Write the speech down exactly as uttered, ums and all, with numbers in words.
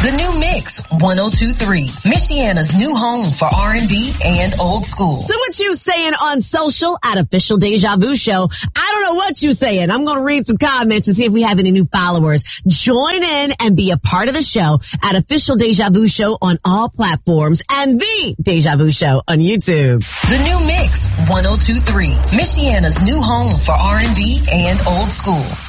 The New Mix one oh two point three, Michiana's new home for R and B and old school. So what you saying on social at Official Deja Vu Show? I don't know what you saying. I'm going to read some comments and see if we have any new followers. Join in and be a part of the show at Official Deja Vu Show on all platforms and the Deja Vu Show on YouTube. The New Mix one oh two point three, Michiana's new home for R and B and old school.